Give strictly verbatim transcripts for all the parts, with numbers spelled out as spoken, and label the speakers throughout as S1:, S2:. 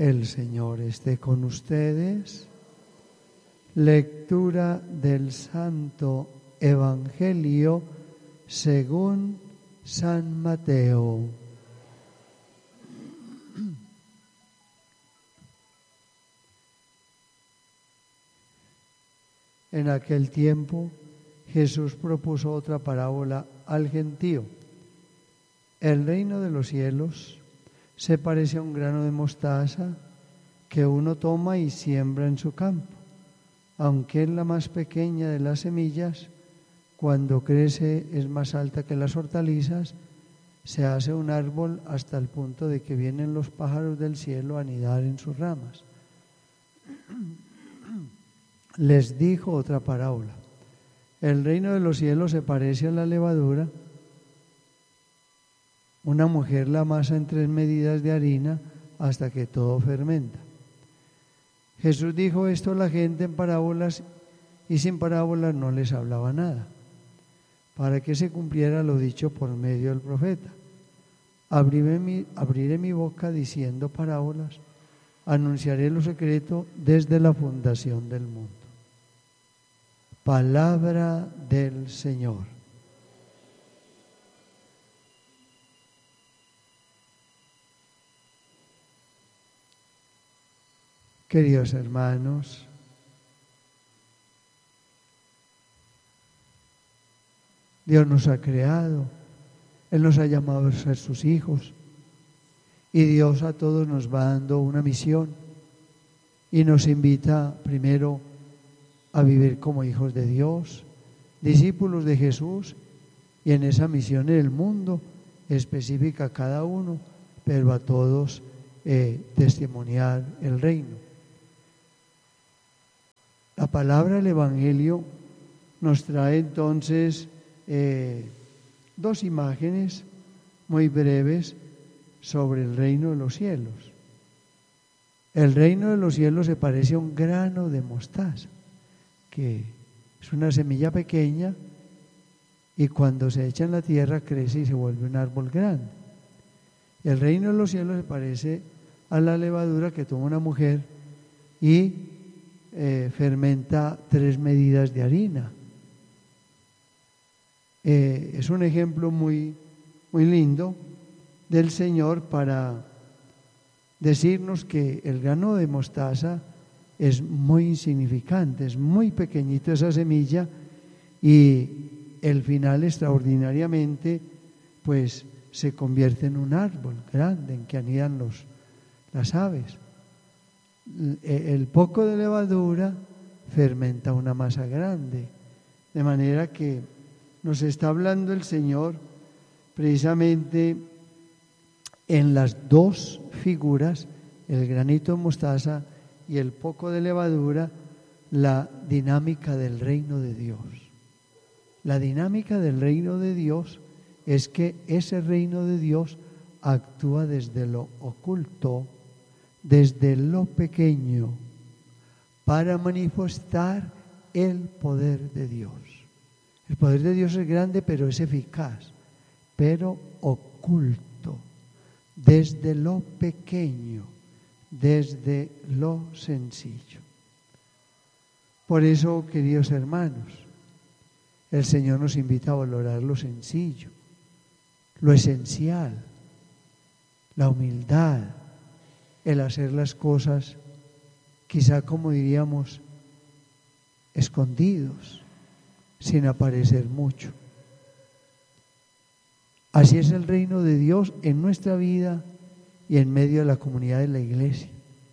S1: El Señor esté con ustedes. Lectura del Santo Evangelio según San Mateo. En aquel tiempo Jesús propuso otra parábola al gentío. El reino de los cielos se parece a un grano de mostaza que uno toma y siembra en su campo. Aunque es la más pequeña de las semillas, cuando crece es más alta que las hortalizas, se hace un árbol hasta el punto de que vienen los pájaros del cielo a anidar en sus ramas. Les dijo otra parábola. El reino de los cielos se parece a la levadura. Una mujer la amasa en tres medidas de harina hasta que todo fermenta. Jesús dijo esto a la gente en parábolas y sin parábolas no les hablaba nada, para que se cumpliera lo dicho por medio del profeta. Abriré mi, abriré mi boca diciendo parábolas, anunciaré lo secreto desde la fundación del mundo. Palabra del Señor. Queridos hermanos, Dios nos ha creado, Él nos ha llamado a ser sus hijos y Dios a todos nos va dando una misión y nos invita primero a vivir como hijos de Dios, discípulos de Jesús, y en esa misión en el mundo específica a cada uno, pero a todos eh, testimoniar el reino. La palabra del Evangelio nos trae entonces eh, dos imágenes muy breves sobre el reino de los cielos. El reino de los cielos se parece a un grano de mostaza, que es una semilla pequeña y cuando se echa en la tierra crece y se vuelve un árbol grande. El reino de los cielos se parece a la levadura que toma una mujer y eh, fermenta tres medidas de harina. Eh, es un ejemplo muy, muy lindo del Señor para decirnos que el grano de mostaza es muy insignificante, es muy pequeñito esa semilla y el final extraordinariamente pues se convierte en un árbol grande en que anidan los, las aves. El poco de levadura fermenta una masa grande, de manera que nos está hablando el Señor precisamente en las dos figuras, el granito de mostaza y el poco de levadura, la dinámica del reino de Dios. La dinámica del reino de Dios es que ese reino de Dios actúa desde lo oculto, desde lo pequeño, para manifestar el poder de Dios. El poder de Dios es grande, pero es eficaz, pero oculto, desde lo pequeño, desde lo sencillo. Por eso, queridos hermanos, el Señor nos invita a valorar lo sencillo, lo esencial, la humildad, el hacer las cosas, quizá como diríamos, escondidos, sin aparecer mucho. Así es el reino de Dios en nuestra vida y en medio de la comunidad de la iglesia.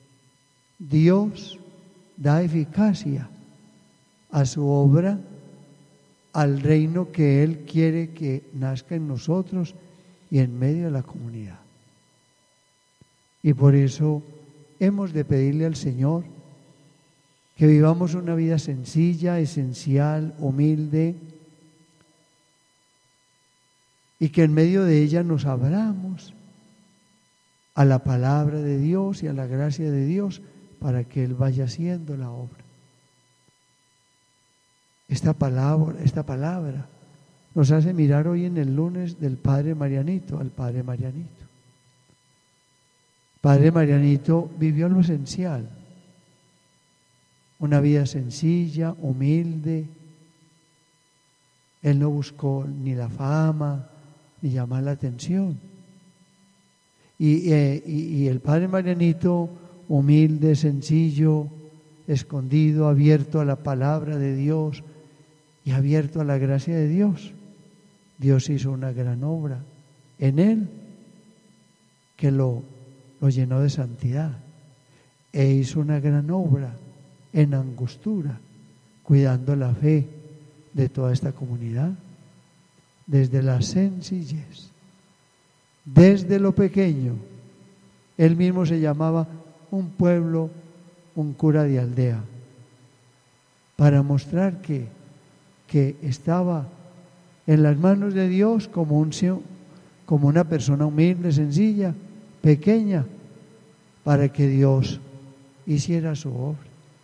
S1: Dios da eficacia a su obra, al reino que Él quiere que nazca en nosotros y en medio de la comunidad. Y por eso hemos de pedirle al Señor que vivamos una vida sencilla, esencial, humilde, y que en medio de ella nos abramos a la palabra de Dios y a la gracia de Dios para que Él vaya haciendo la obra. Esta palabra, esta palabra nos hace mirar hoy en el lunes del Padre Marianito, al Padre Marianito. Padre Marianito vivió lo esencial, una vida sencilla, humilde. Él no buscó ni la fama, ni llamar la atención. Y, eh, y, y el Padre Marianito, humilde, sencillo, escondido, abierto a la palabra de Dios y abierto a la gracia de Dios. Dios hizo una gran obra en él que lo, lo llenó de santidad, e hizo una gran obra en Angostura, cuidando la fe de toda esta comunidad, desde la sencillez, desde lo pequeño. Él mismo se llamaba un pueblo, un cura de aldea, para mostrar que, que estaba en las manos de Dios como, un, como una persona humilde, sencilla, pequeña, para que Dios hiciera su obra.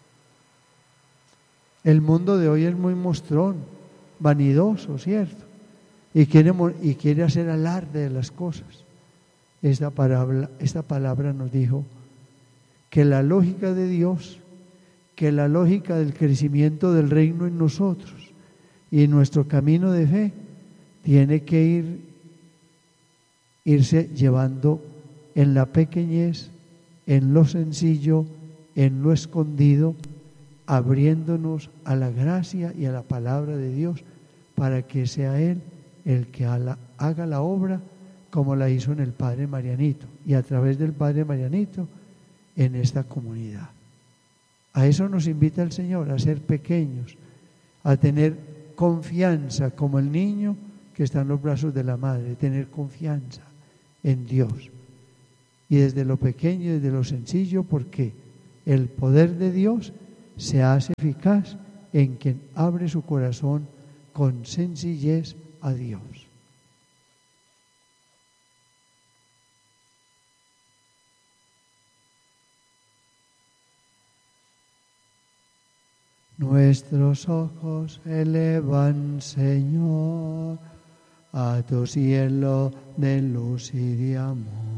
S1: El mundo de hoy es muy mostrón, vanidoso, ¿cierto? Y quiere, y quiere hacer alarde de las cosas. Esta palabra, esta palabra nos dijo que la lógica de Dios, que la lógica del crecimiento del reino en nosotros y en nuestro camino de fe tiene que ir, irse llevando en la pequeñez, en lo sencillo, en lo escondido, abriéndonos a la gracia y a la palabra de Dios para que sea Él el que haga la obra como la hizo en el Padre Marianito y a través del Padre Marianito en esta comunidad. A eso nos invita el Señor, a ser pequeños, a tener confianza como el niño que está en los brazos de la madre, tener confianza en Dios. Y desde lo pequeño, desde lo sencillo, porque el poder de Dios se hace eficaz en quien abre su corazón con sencillez a Dios. Nuestros ojos elevan, Señor, a tu cielo de luz y de amor.